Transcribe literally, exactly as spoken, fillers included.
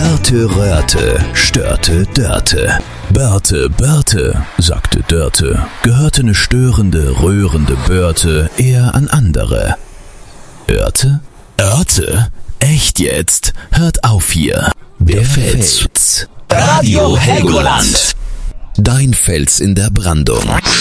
Börte röhrte, störte Dörte. Börte, Börte, sagte Dörte, gehörte ne störende, rührende Börte eher an andere. Örte? Örte? Echt jetzt? Hört auf hier. Der Fels. Radio Helgoland. Dein Fels in der Brandung.